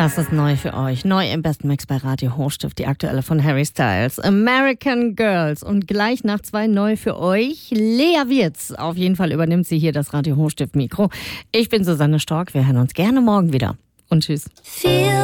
Das ist neu für euch. Neu im besten Mix bei Radio Hochstift, die aktuelle von Harry Styles. American Girls. Und gleich nach 2 neu für euch. Lea Wirtz. Auf jeden Fall übernimmt sie hier das Radio Hochstift Mikro. Ich bin Susanne Stork. Wir hören uns gerne morgen wieder. Und tschüss.